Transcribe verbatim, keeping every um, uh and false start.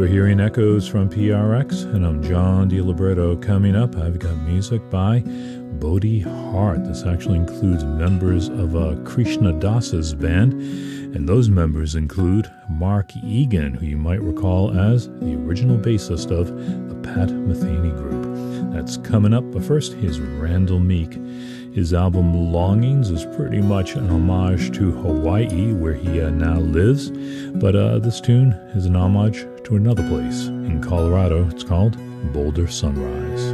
You're hearing Echoes from P R X, and I'm John DiLibretto. Coming up, I've got music by Bodhi Hart. This actually includes members of uh, Krishna Das's band, and those members include Mark Egan, who you might recall as the original bassist of the Pat Metheny Group. That's coming up, but first, here's Randall Meek. His album Longings is pretty much an homage to Hawaii, where he uh, now lives, but uh, this tune is an homage to another place in Colorado. It's called Boulder Sunrise.